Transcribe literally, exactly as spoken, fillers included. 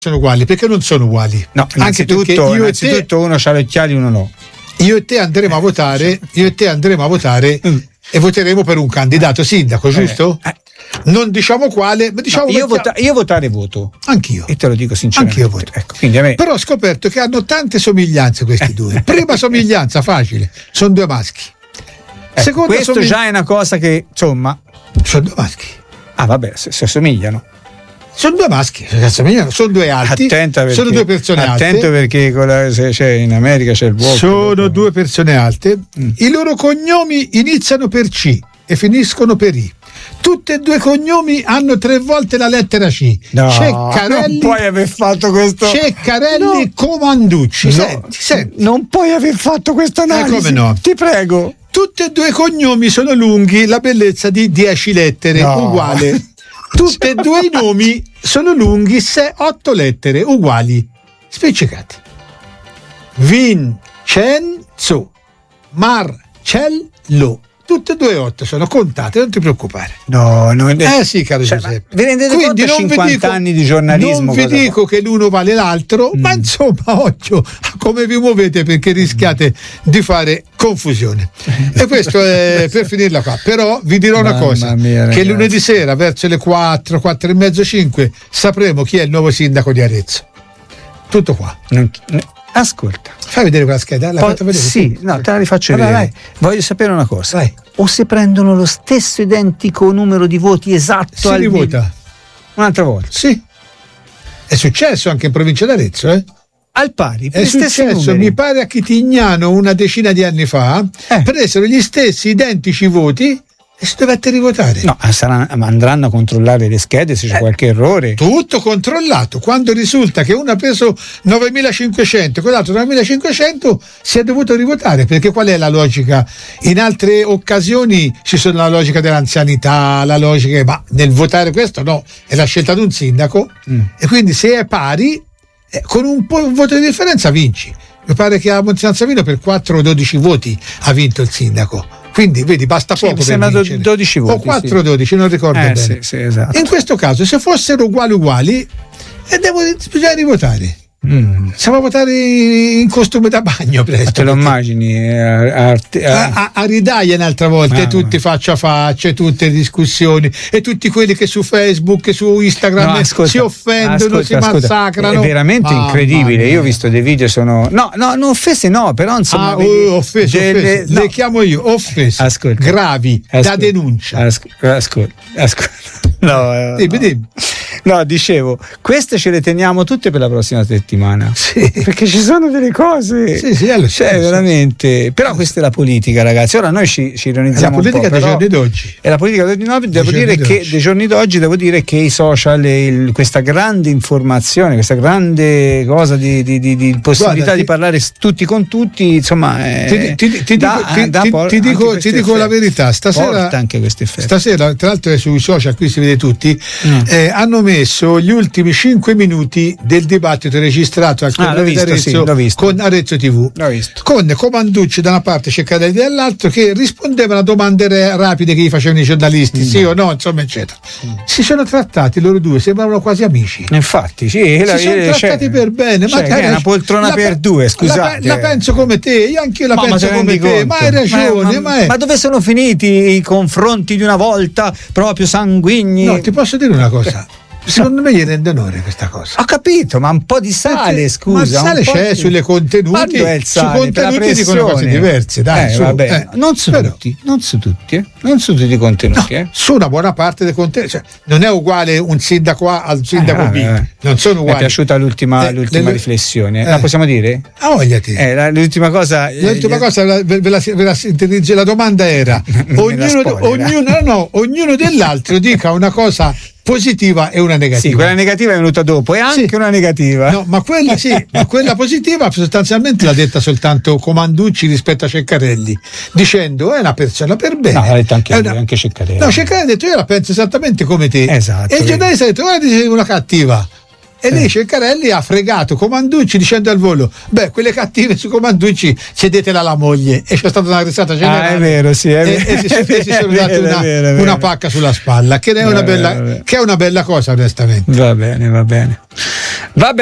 sono uguali, perché non sono uguali. No, anche perché io innanzitutto te, uno c'ha gli occhiali, uno no. Io e te andremo a votare, io e te andremo a votare mm. e voteremo per un candidato sindaco, giusto? Eh, eh. Non diciamo quale, ma diciamo no, io, vota- io votare voto. Anch'io. E te lo dico sinceramente. Anch'io voto. Ecco, quindi a me... Però ho scoperto che hanno tante somiglianze questi due. Prima somiglianza facile, sono due maschi. Ecco, Seconda questo somigli- già è una cosa che, insomma, sono due maschi. Ah, vabbè, se, se assomigliano. Sono due maschi, sono due alti, perché, sono due persone attento alte. Attento perché con la, se c'è in America c'è il Walker. Sono dopo. due persone alte. Mm. I loro cognomi iniziano per C e finiscono per I. Tutti e due i cognomi hanno tre volte la lettera C. No, Ceccarelli, non puoi aver fatto questo. Ceccarelli no. e Comanducci. No, senti, senti. Non puoi aver fatto questa analisi. Eh, come no? Ti prego. Tutti e due i cognomi sono lunghi, la bellezza di dieci lettere, no. uguale. Tutti e due i nomi sono lunghi, sei, otto lettere, uguali, spiccicati. Vincenzo, Marcello. Tutte e due otto sono contate, non ti preoccupare. No, non è... Eh sì, caro cioè, Giuseppe. Vi rendete Quindi conto cinquanta dico, anni di giornalismo? Non vi dico che l'uno vale l'altro, mm. ma insomma, occhio a come vi muovete, perché rischiate mm. di fare confusione. E questo è per finirla qua. Però vi dirò una Mamma cosa, mia, che ragazzi. lunedì sera verso le quattro, quattro e mezzo, cinque sapremo chi è il nuovo sindaco di Arezzo. Tutto qua. Non, ascolta. Fai vedere quella scheda, l'hai Poi, fatta vedere? sì, no, te la rifaccio allora, vedere. vai. Voglio sapere una cosa. Vai. O se prendono lo stesso identico numero di voti esatto Si al rivota. Un'altra volta. Sì. È successo anche in provincia d'Arezzo, eh? Al pari, per è gli stessi successo, numeri. mi pare a Chitignano una decina di anni fa, eh. presero gli stessi identici voti e si dovette rivotare. No, saranno, andranno a controllare le schede se c'è eh. qualche errore. Tutto controllato. Quando risulta che uno ha preso novemilacinquecento e quell'altro novemilacinquecento, si è dovuto rivotare, perché qual è la logica? In altre occasioni ci sono la logica dell'anzianità, la logica, ma nel votare questo no, è la scelta di un sindaco mm. e quindi se è pari, eh, con un, po', un voto di differenza vinci. Mi pare che a Monte San Savino per quattro o dodici voti ha vinto il sindaco. Quindi vedi, basta sì, poco mi per vincere. dodici voti, o quattro o dodici, non ricordo eh, bene. Sì, sì, esatto. In questo caso, se fossero uguali uguali, e devo bisogna rivotare. Mm. Siamo a votare in costume da bagno presto. Ma te lo immagini a, a, a, a, a ridaglia un'altra volta, ah, e tutti ma... faccia a faccia, e tutte le discussioni, e tutti quelli che su Facebook e su Instagram no, ascolta, si offendono, ascolta, si ascolta. massacrano. È veramente ah, incredibile. Io ho visto dei video, sono no, no, non offese, no, però insomma. Ah, oh, offese, delle... offese. No. Le chiamo io offese ascolta. gravi ascolta. da denuncia. Ascolta, ascolta, ascolta. No, no, dimmi, dimmi. No, dicevo, queste ce le teniamo tutte per la prossima settimana. Sì. Perché ci sono delle cose. Sì, sì, allora, cioè, sì, veramente. Però questa è la politica, ragazzi. Ora noi ci, ci ironizziamo. È la politica un po', dei però giorni d'oggi. È la politica dei giorni d'oggi. Devo dire che d'oggi. dei giorni d'oggi devo dire che i social, il, questa grande informazione, questa grande cosa di, di, di, di possibilità Guarda, di ti, parlare tutti con tutti, insomma. È, ti, ti, ti, da, ti, da, ti, da, ti dico, ti dico la verità. Stasera, anche questi effetti. Stasera, tra l'altro, è sui social, qui si vede tutti. Mm. Eh, hanno messo gli ultimi cinque minuti del dibattito registrato al ah, visto, Arezzo sì, con Arezzo tivù, con Comanducci da una parte, Ceccarelli dall'altro, che rispondevano a domande rapide che gli facevano i giornalisti, mm. sì o no, insomma, eccetera. Mm. Si sono trattati loro due, sembravano quasi amici. Infatti, sì, si la, sono c'è, trattati per bene. C'è, ma è una poltrona la, per due, scusate. La, la penso come te, io anche io la ma, penso ma come te, conto. ma hai ragione. Ma, ma, è... ma dove sono finiti i confronti di una volta proprio sanguigni? No, ti posso dire una cosa. Secondo me gli rende onore questa cosa. Ho capito, ma un po' di sale, Perché, scusa. Ma il sale c'è di... sulle contenuti, è il sale, su contenuti dicono cose diverse, dai, eh, su, vabbè, eh. non su Però, tutti, non su tutti, eh. non su tutti i contenuti, no, eh. su una buona parte dei contenuti, cioè, non è uguale un sindaco A al sindaco eh, B, eh. non sono uguali. Mi è piaciuta l'ultima, eh, l'ultima le, riflessione, eh. la possiamo dire? Ah, vogliati. Eh, la, l'ultima cosa, l'ultima eh, cosa ve, ve, la, ve la sintetizzo, la domanda era ognuno, ognuno, no, ognuno dell'altro dica una cosa positiva e una negativa. Sì, quella negativa è venuta dopo e anche sì. una negativa. No, ma quella sì, ma quella positiva sostanzialmente l'ha detta soltanto Comanducci rispetto a Ceccarelli, dicendo è una persona per bene. No, l'ha detto anche, una... anche Ceccarelli. No, Ceccarelli ha detto io la penso esattamente come te. Esatto. E il giornalista ha detto guarda, sei una cattiva. E lì Ceccarelli ha fregato Comanducci dicendo al volo: beh, quelle cattive su Comanducci cedetela alla moglie. E c'è stata una risata generale. Ah, è vero, sì, è vero. E, e, si, e si sono dati una, vero, vero. una pacca sulla spalla, che è una, bella, che è una bella cosa, onestamente. Va bene, va bene. Va bene.